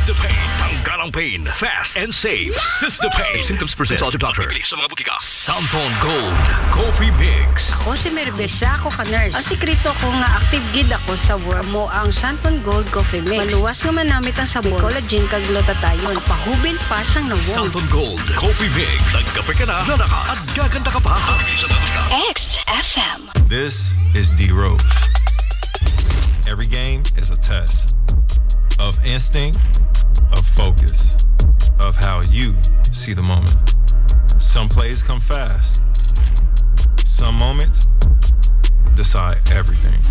Sistapain. Tanggalang pain. Fast and safe. Sistapain. Symptoms persist. Consult your doctor. Sa mga butika. Samphon Gold Coffee Mix. Ako si Merbesa, ako ka-nurse. Ang sikreto ko nga active gid ako sa work mo ang Santon Gold Coffee Mix. Maluwas nga manamit ang sabon, collagen kag glutathione. Pahubil pa sang nawong. Samphon Gold Coffee Mix. Nagkape ka na, lalakas, at gaganda ka pa. XFM. This is D Rose. Every game is a test of instinct, of focus, of how you see the moment. Some plays come fast. Some moments decide everything.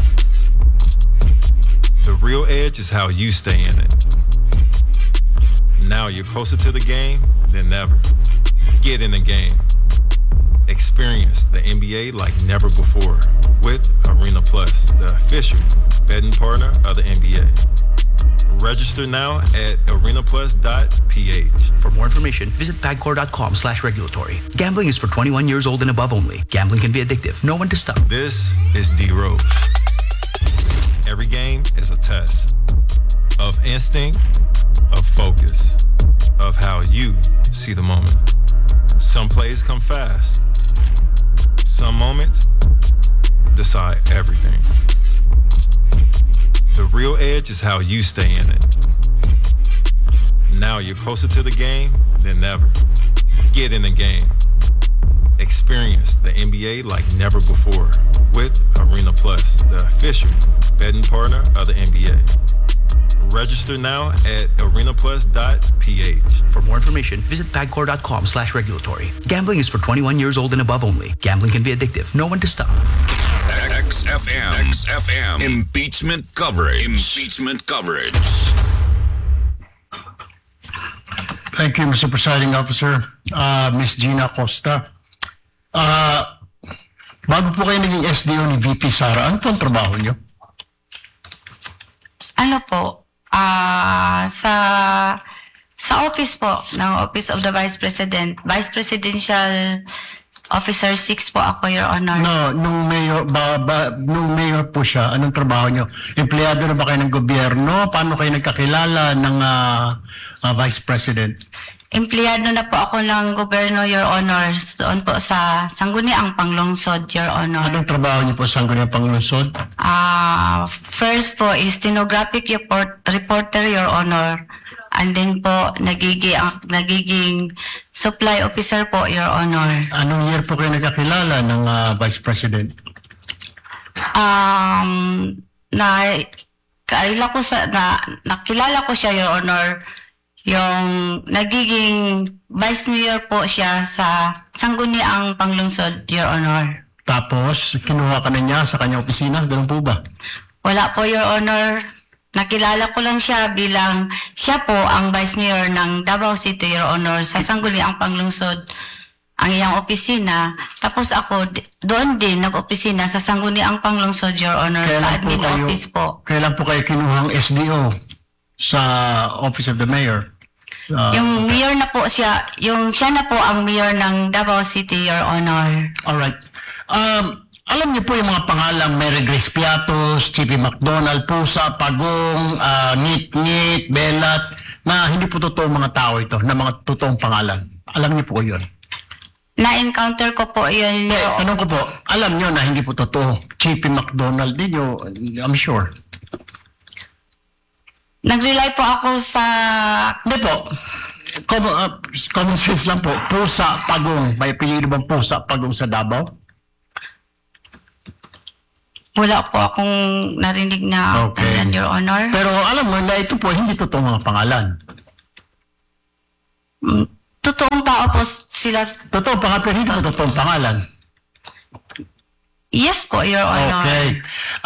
The real edge is how you stay in it. Now you're closer to the game than ever. Get in the game. Experience the NBA like never before with Arena Plus, the official betting partner of the NBA. Register now at arenaplus.ph. For more information, visit pagcor.com/regulatory. Gambling is for 21 years old and above only. Gambling can be addictive. Know when to stop. This is D Rose. Every game is a test of instinct, of focus, of how you see the moment. Some plays come fast. Some moments decide everything. The real edge is how you stay in it. Now you're closer to the game than ever. Get in the game. Experience the NBA like never before with Arena Plus, the official betting partner of the NBA. Register now at arenaplus.ph. For more information, visit pagcor.com/regulatory. Gambling is for 21 years old and above only. Gambling can be addictive. Know when to stop. XFM. Impeachment coverage. Thank you, Mr. Presiding Officer. Ms. Gina Costa. Bago po kayo naging SDO ni VP Sara, ano po ang trabaho niyo? Ano po? Sa office po ng Office of the Vice President, Vice Presidential Officer 6 po ako, Your Honor. No, nung mayor po siya, anong trabaho niyo? Empleyado na ba kayo ng gobyerno? Paano kayo nagkakilala ng Vice President? Empleyado na po ako ng gobyerno, Your Honor, doon po sa Sangguniang Panglungsod, Your Honor. Anong trabaho niyo po sa Sangguniang Panglungsod? First po is stenographic reporter, Your Honor. And then po, nagiging supply officer po, Your Honor. Anong year po kayo nagkakilala ng Vice President? Nakilala ko siya, Your Honor, yung nagiging Vice Mayor po siya sa Sangguniang Panglungsod, Your Honor. Tapos, kinuha ka na niya sa kanyang opisina? Ganun po ba? Wala po, Your Honor. Nakilala ko lang siya bilang siya po ang Vice Mayor ng Davao City, Your Honor, sa Sangguniang Panglungsod, ang iyang opisina. Tapos ako, doon din nag-opisina sa Sangguniang Panglungsod, Your Honor, sa admin office po. Kailan po kayo kinuhang SDO sa Office of the Mayor? Yung mayor na po siya, siya na po ang mayor ng Davao City, Your Honor. Alright. Alam niyo po yung mga pangalang Mary Grace Piatos, Chippy McDonald, Pusa, Pagong, Ngit-Ngit, Belat, na hindi po totoo mga tao ito, na mga totoong pangalan. Alam niyo po yun. Na-encounter ko po yun. Tanong ko po, alam niyo na hindi po totoo. Chippy McDonald din yun, I'm sure. Nag-rely po ako sa... Hindi po. Common sense lang po. Pusa, Pagong. May apelyido bang Pusa, Pagong sa Davao? Wala po akong narinig na opinion, Your Honor. Pero alam mo na ito po, hindi totoo mga pangalan. Totoong tao po sila. Totoo pangalan, pero hindi po totoong pangalan. Yes po, Your Honor. Okay.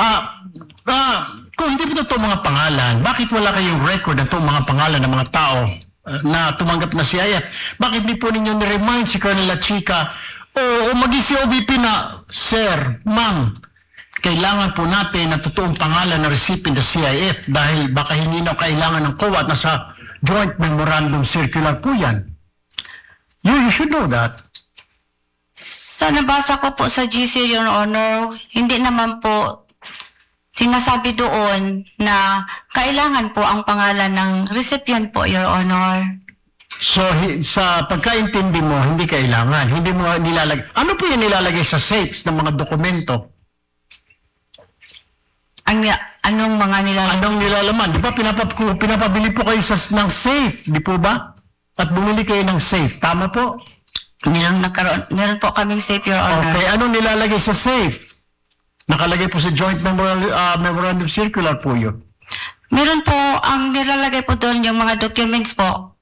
Kung hindi po totoo mga pangalan, bakit wala kayong record ng itong mga pangalan ng mga tao na tumanggap na CIF? Bakit di po ninyo ni-remind si Colonel La Chica o maging si OVP na, Sir, Ma'am, kailangan po natin ng totoong pangalan na recipient ng CIF dahil baka hindi na kailangan ng COA at nasa Joint Memorandum Circular po yan. You should know that. Sa nabasa ko po sa GC, Your Honor, hindi naman po sinasabi doon na kailangan po ang pangalan ng recipient po, Your Honor. So, sa pagkaintindi mo, hindi kailangan. Hindi mo nilalagay. Ano po yung nilalagay sa safes ng mga dokumento? Anong mga nilalagay? Anong nilalaman? Di ba pinapabili po kayo ng safe? Di po ba? At bumili kayo ng safe. Tama po? Meron po kaming safe, Your Honor. Okay, anong nilalagay sa safe? Nakalagay po sa joint memorandum circular po yun. Meron po, ang nilalagay po doon yung mga documents po.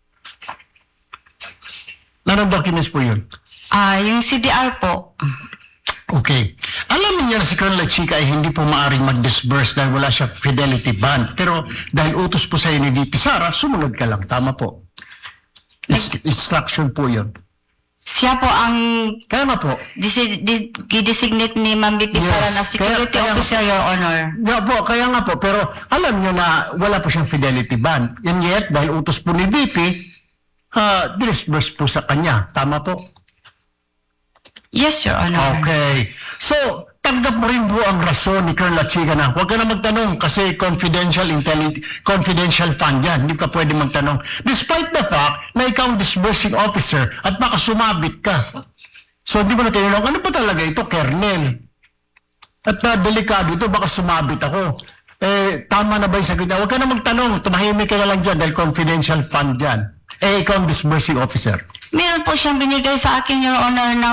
Anong documents po yun? Yung CDR po. Okay. Alam niyo na si Colonel Chica ay hindi po maaaring mag-disburse dahil wala siya fidelity bond. Pero dahil utos po sa ni VP Sara, sumunod ka lang. Tama po. Instruction po yun. Siya po ang Kaya nga po. designate ni Ma'am VP Sara Yes. na security Kaya- officer, Your Honor. Yeah, po, kaya nga po. Pero alam niyo na wala po siyang fidelity bond. And yet, dahil utos po ni VP, disburse po sa kanya. Tama po. Yes, Your Honor. Okay. So, tanggap mo rin po ang rason ni Colonel Chica na huwag ka na magtanong kasi confidential fund yan. Hindi ka pwede magtanong. Despite the fact na ikaw ang disbursing officer at baka sumabit ka. So, di mo na tinanong, ano pa talaga ito, Colonel? At delikado ito, baka sumabit ako. Tama na ba yung sagot niya? Huwag ka na magtanong, tumahimik ka na lang dyan dahil confidential fund yan. Ikaw ang disbursing officer. Meron po siyang binigay sa akin, Your Honor, na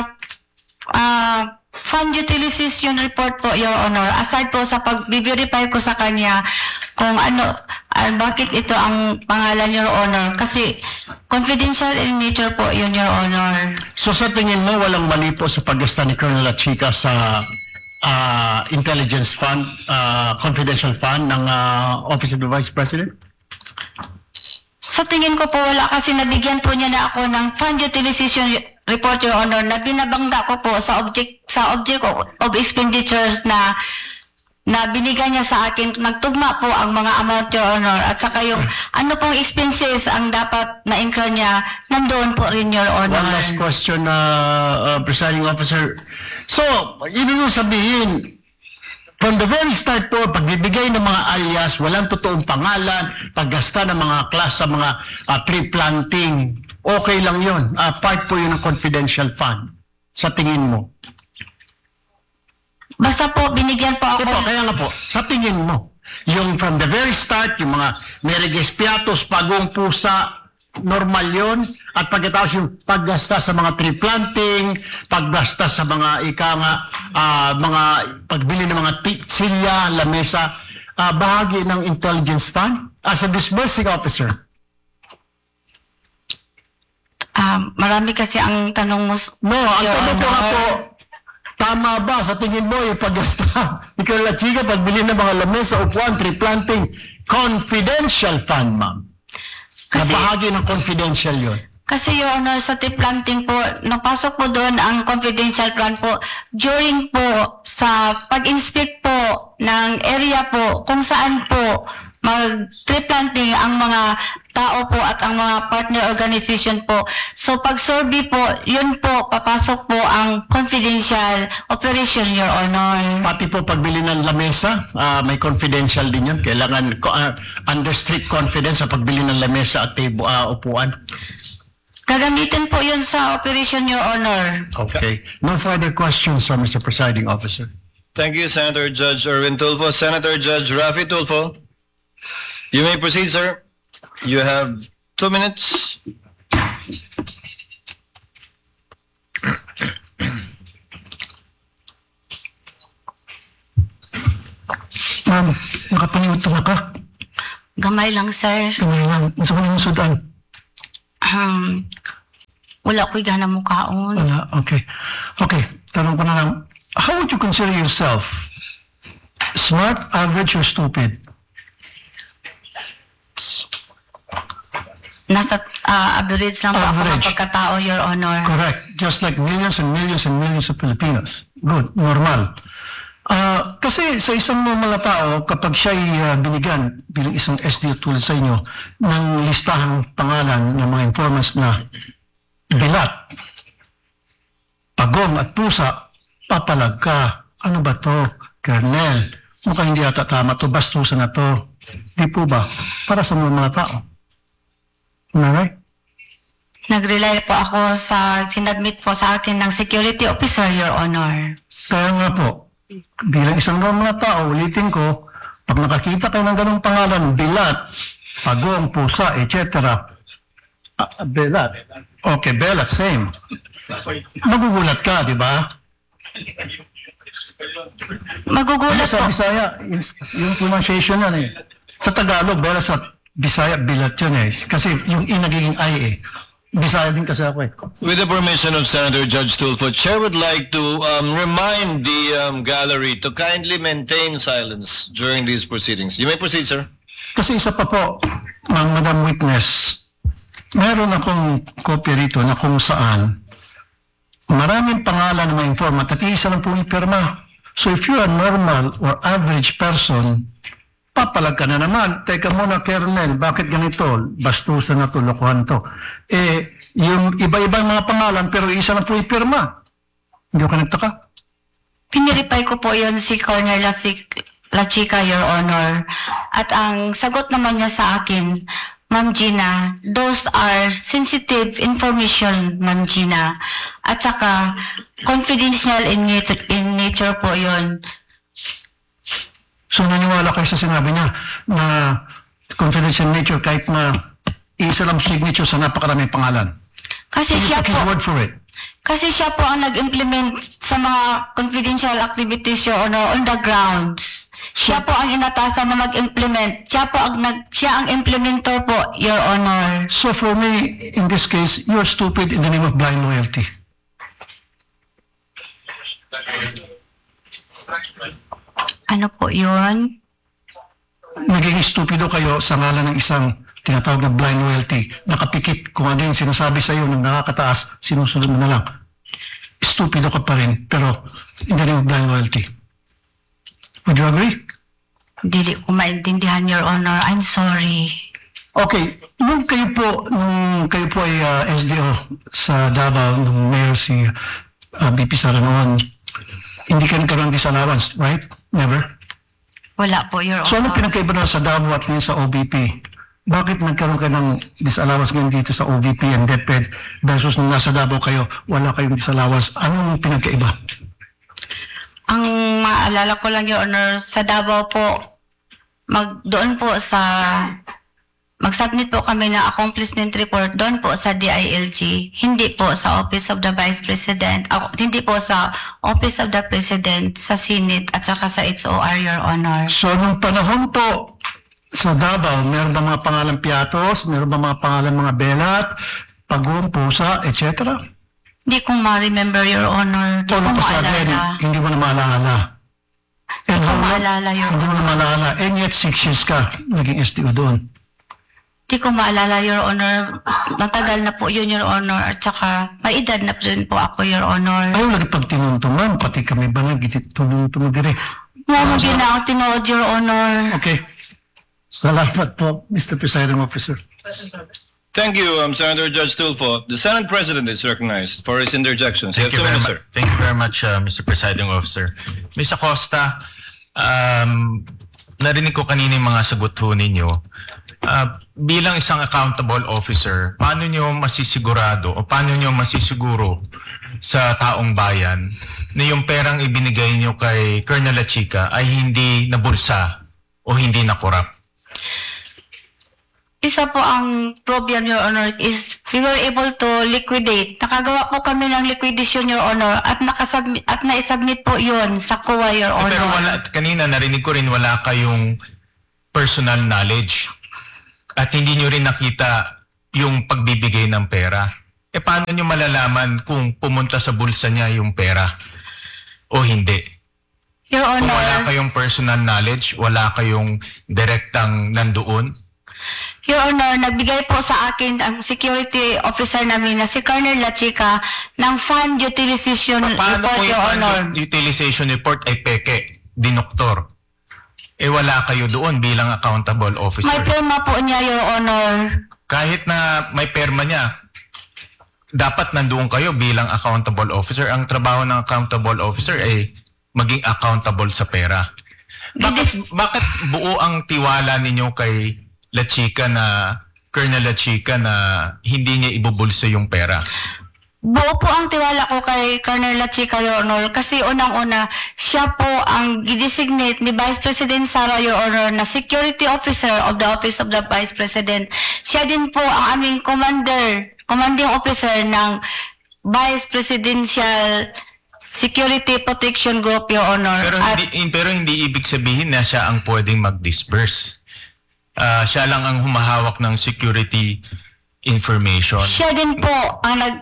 fund utilization report po, Your Honor. Aside po sa pag-verify ko sa kanya kung bakit ito ang pangalan, Your Honor. Kasi confidential in nature po yun, Your Honor. So sa tingin mo, walang mali po sa paggasta ni Colonel Chica sa intelligence fund, confidential fund ng Office of the Vice President? Sa tingin ko po wala kasi nabigyan po niya na ako ng fund utilization report, Your Honor, na binabangga ko po sa object of expenditures na binigay niya sa akin. Nagtugma po ang mga amount, Your Honor, at saka yung ano pong expenses ang dapat na-incur niya, nandoon po rin, Your Honor. One last question, presiding officer. So, ibig mo sabihin, from the very start po, pagbibigay ng mga alias, walang totoong pangalan, paggasta ng mga class sa mga tree planting, okay lang yun. Part po yun ng confidential fund. Sa tingin mo? Basta po, binigyan po ako. Kaya nga po, sa tingin mo, yung from the very start, yung mga mereges piatos, pagong pusa, normal yun. At pagkatapos yung paggasta sa mga tree planting, paggasta sa mga mga pagbili ng mga silya, lamesa, bahagi ng intelligence fund as a disbursing officer. Marami kasi ang tanong mo. No, ang Your tanong ko nga Honor. po, tama ba sa tingin mo yung paggasta ni Colonel Chica, pagbili ng mga lamesa, upuan, tree planting, confidential fund, ma'am? Kasi- Na bahagi ng confidential yun. Kasi, Your Honor, sa tree planting po, napasok po doon ang confidential plan po during po sa pag-inspect po ng area po kung saan po mag-tree planting ang mga tao po at ang mga partner organization po. So, pag-survey po, yun po, papasok po ang confidential operation, Your Honor. Pati po pagbili ng lamesa, may confidential din yun. Kailangan under strict confidence sa pagbili ng lamesa at upuan. Gagamitin po yun sa operation, Your Honor. Okay. No further questions, Mr. Presiding Officer. Thank you, Senator Judge Erwin Tulfo. Senator Judge Rafi Tulfo, you may proceed, sir. You have 2 minutes. Ma'am, nakapaniwag ka? Gamay lang, sir. Kamay lang. Nasa ko ng sudan? Wala ko'y gana mukhaon. Wala, okay. Okay, tanong ko na lang. How would you consider yourself? Smart, average, or stupid? Nasa average lang po ako ng Average. pagkatao, Your Honor. Correct. Just like millions and millions and millions of Filipinos. Good, normal. Kasi sa isang normal na tao, kapag siya'y binigyan bilang isang SDO tulad sa inyo ng listahang pangalan ng mga informants na bilat, pagong at pusa, papalag ka. Ano ba to, Colonel? mukhang hindi ata tama to, bastusan na to. Di po ba? Para sa mga tao. Alright? Nag-rely po ako sa sinadmit po sa akin ng security officer, Your Honor. Kaya nga po, bilang isang mga tao, ulitin ko, pag nakakita kayo ng ganong pangalan, Bilat, Pagong, Pusa, etc. Belat. Okay, Belat, same. Magugulat ka, di ba? Magugulat Sa po. Bisaya, yung pronunciation yan eh. Sa Tagalog, Belat, sa Bisaya, Bilat yun eh. Kasi yung I nagiging I eh. Bisaya din kasi ako eh. With the permission of Senator Judge Tulfo, Chair would like to remind the gallery to kindly maintain silence during these proceedings. You may proceed, sir. Kasi isa pa po, Madam Witness, meron akong kopya rito na kung saan maraming pangalan ng mga informant at isa lang po ipirma. So if you're a normal or average person, papalag ka na naman. Teka muna, Kernel, bakit ganito? Bastusan na to, lokohan to. Yung iba-ibang mga pangalan pero isa lang po ipirma. Hindi ko nagtaka. Piniripay ko po yun si Colonel La Chica, Your Honor. At ang sagot naman niya sa akin, Ma'am Gina, those are sensitive information, Ma'am Gina. At saka, confidential in nature po yun. So naniwala kayo sa sinabi niya na confidential nature kahit na isa lang signature sa napakaraming pangalan. Kasi You siya took his po, word for it. kasi siya po ang nag-implement sa mga confidential activities, Your Honor, on the grounds. Siya po ang inatasan na mag-implement. Siya ang implementer po, Your Honor. So for me, in this case, you're stupid in the name of blind loyalty. Ano po yun? Naging stupido kayo sa ngalan ng isang tinatawag na blind loyalty. Nakapikit kung ano yung sinasabi sa iyo nung nakakataas, sinusunod mo na lang. Stupido ka pa rin, pero in the name of blind loyalty. Would you agree? Dili ko maintindihan, Your Honor. I'm sorry. Okay, nung kayo po ay SDO sa Davao, nung mayor si BP Sara noon, hindi ka nagkaroon ng disallowance, right? Never? Wala po, Your So ano Honor. pinagkaiba na sa Davao at ngayon sa OVP? Bakit nagkaroon ka ng disallowance ngayon dito sa OVP and DepEd versus nung nasa Davao kayo, wala kayong disallowance? Anong pinagkaiba? Ang maalala ko lang, Your Honor, sa Davao po, doon po sa mag-submit po kami ng accomplishment report doon po sa DILG, hindi po sa Office of the Vice President, hindi po sa Office of the President, sa Senate at saka sa HOR, Your Honor. So nung panahon po sa Davao, meron ba mga pangalan Piatos? Meron ba mga pangalan mga Belat, Pagong, Pusa, etc.? Hindi ko ma-remember, Your Honor. Hindi All ko of a sudden, maalala. hindi mo na maalala. And Hindi ko how long- maalala, Your Hindi mo na Honor. maalala. And yet 6 years ka naging SDO doon. Hindi ko maalala, Your Honor. Matagal na po yun, Your Honor. At saka, may edad na rin po ako, Your Honor. Ayaw lagi pag tinuntuman, pati kami ba nagtitunong dire. Mama, hindi na ako tinood, Your Honor. Okay. Salamat po, Mr. Presiding Officer. Thank you, Senator Judge Tulfo. The Senate President is recognized for his interjections. You have 2 minutes, sir. Thank you very much, Mr. Presiding Officer. Ms. Acosta, narinig ko kanina yung mga sagot ho ninyo. Bilang isang accountable officer, paano nyo masisigurado o paano nyo masisiguro sa taong bayan na yung perang ibinigay nyo kay Colonel La Chica ay hindi nabulsa o hindi nakorap? Isa po ang problem, Your Honor, is we were able to liquidate. Nakagawa po kami ng liquidation, Your Honor, at na-submit po yun sa COA, Your Honor. Pero kanina narinig ko rin wala kayong personal knowledge at hindi nyo rin nakita yung pagbibigay ng pera. Paano nyo malalaman kung pumunta sa bulsa niya yung pera o hindi? Your Kung wala Honor, kayong personal knowledge, wala kayong direktang nandoon, Your Honor, nagbigay po sa akin ang security officer namin na si Colonel La Chica ng fund utilization paano report, kung Your Honor. yung utilization report ay peke, dinoktor? Wala kayo doon bilang accountable officer. May pirma po niya, Your Honor. Kahit na may perma niya, dapat nandoon kayo bilang accountable officer. Ang trabaho ng accountable officer ay maging accountable sa pera. Bakit buo ang tiwala ninyo kay La Chica na, Colonel La Chica, na hindi niya ibubulsa yung pera? Buo po ang tiwala ko kay Colonel La Chica, Your Honor, kasi unang-una, siya po ang gidesignate ni Vice President Sara, Your Honor, na Security Officer of the Office of the Vice President. Siya din po ang aming commanding officer ng Vice Presidential Security Protection Group, Your Honor. Pero hindi ibig sabihin na siya ang pwedeng mag-disburse. Siya lang ang humahawak ng security information. Siya din po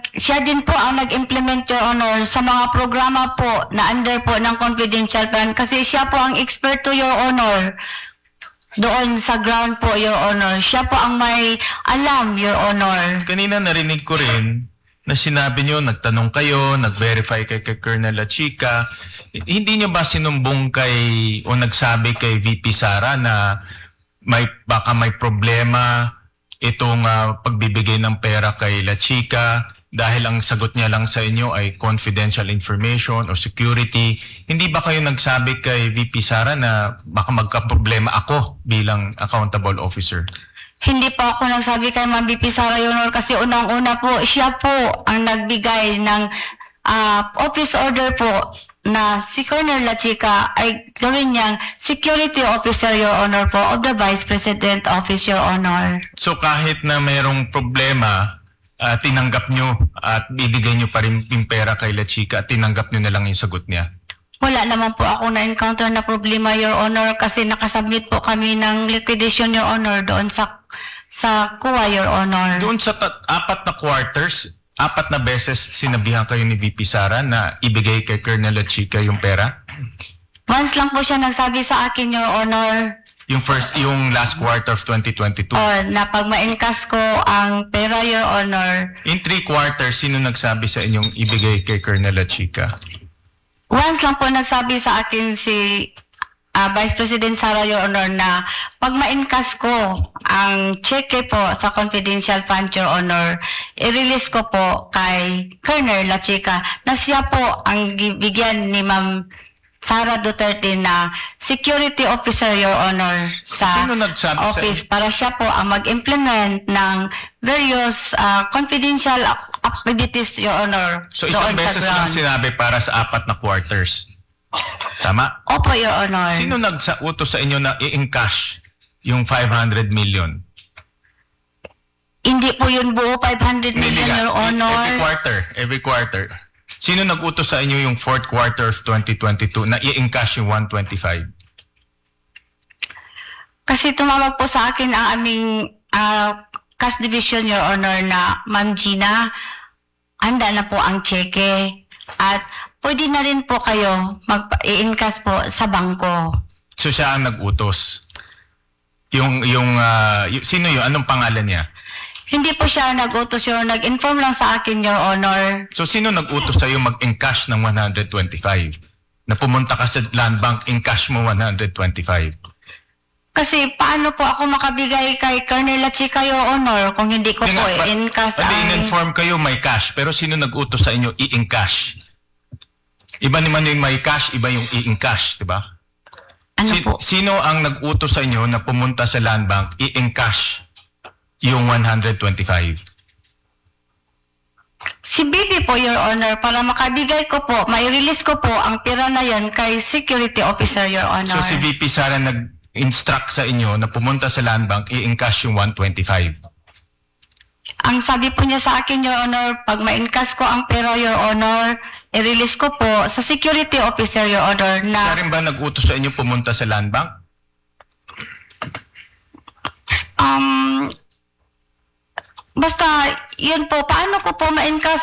ang nag-implement, Your Honor, sa mga programa po na under po ng confidential plan, kasi siya po ang expert, to Your Honor, doon sa ground po, Your Honor. Siya po ang may alam, Your Honor. Kanina narinig ko rin na sinabi nyo, nagtanong kayo, nag-verify kay Colonel La Chica. Hindi nyo ba sinumbong o nagsabi kay VP Sara na baka may problema itong pagbibigay ng pera kay La Chica dahil ang sagot niya lang sa inyo ay confidential information o security? Hindi ba kayo nagsabi kay VP Sara na baka magka-problema ako bilang accountable officer? Hindi po ako nagsabi kay Ma'am VP Sara, Your Honor, kasi unang-una po, siya po ang nagbigay ng office order po na si Colonel La Chica ay gawin niyang Security Officer, Your Honor, po of the Vice President Office, Your Honor. So kahit na mayroong problema, tinanggap nyo at bibigay nyo pa rin yung pera kay La Chica at tinanggap nyo na lang yung sagot niya? Wala naman po ako na-encounter na problema, Your Honor, kasi nakasubmit po kami ng liquidation, Your Honor, doon sa kuha, Your Honor. Doon sa 4 na quarters, 4 na beses sinabihan kayo ni VP Sara na ibigay kay Colonel La Chica yung pera? Once lang po siya nagsabi sa akin, Your Honor. Yung last quarter of 2022? Na pag ma-encash ko ang pera, Your Honor. In 3 quarters, sino nagsabi sa inyong ibigay kay Colonel La Chica? Once lang po nagsabi sa akin si Vice President Sara, Your Honor, na pag ma-encash ko ang cheque po sa confidential fund, Your Honor, i-release ko po kay Colonel La Chica na siya po ang bigyan ni Ma'am Sara Duterte na Security Officer, Your Honor, sa Sino nagsabi office para siya po ang mag-implement ng various confidential activities, Your Honor. So isang beses lang sinabi para sa 4 na quarters. Tama? Opo, Your Honor. Sino nag-utos sa inyo na i-encash yung 500 million? Hindi po yun buo 500 million, Your Honor. Every quarter. Sino nag-utos sa inyo yung 4th quarter of 2022 na i-encash yung 125? Kasi tumawag po sa akin ang aming cash division, Your Honor, na Ma'am Gina, handa na po ang cheque at pwede na rin po kayo mag-i-encash po sa bangko. So siya ang nag-utos? Sino yun? Anong pangalan niya? Hindi po siya nag-utos, Your Honor. Nag-inform lang sa akin, Your Honor. So sino nag-utos sa'yo mag-encash ng 125? Na pumunta ka sa land bank, encash mo 125? Kasi paano po ako makabigay kay Colonel La Chica, Your Honor, kung hindi ko po i-encash ang... in-inform kayo may cash, pero sino nag-utos sa inyo i-encash? Iba naman yung may cash, iba yung i-encash, di ba? Ano po? Sino ang nag-utos sa inyo na pumunta sa land bank, i-encash yung 125? Si Bibi po, Your Honor, para makabigay ko po, mai-release ko po ang pera na yan kay Security Officer, Your Honor. So si VP Sara nag-instruct sa inyo na pumunta sa land bank, i-encash yung 125? Ang sabi po niya sa akin, Your Honor, pag ma-encash ko ang pera, Your Honor, i-release ko po sa Security Officer, Your Honor, na... Siya rin ba nag-utos sa inyo pumunta sa land bank? Basta, yun po, paano ko po ma-encash